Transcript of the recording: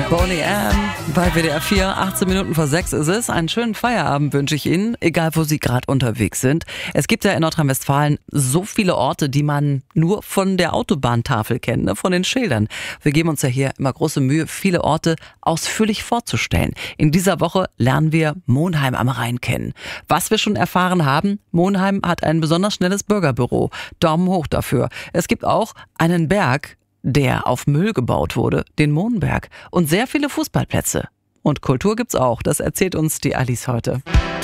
Boney M. bei WDR 4, 18 Minuten vor 6 ist es. Einen schönen Feierabend wünsche ich Ihnen, egal wo Sie gerade unterwegs sind. Es gibt ja in Nordrhein-Westfalen so viele Orte, die man nur von der Autobahntafel kennt, ne? Von den Schildern. Wir geben uns ja hier immer große Mühe, viele Orte ausführlich vorzustellen. In dieser Woche lernen wir Monheim am Rhein kennen. Was wir schon erfahren haben, Monheim hat ein besonders schnelles Bürgerbüro. Daumen hoch dafür. Es gibt auch einen Berg, der auf Müll gebaut wurde, den Mohnberg, und sehr viele Fußballplätze. Und Kultur gibt's auch, das erzählt uns die Alice heute.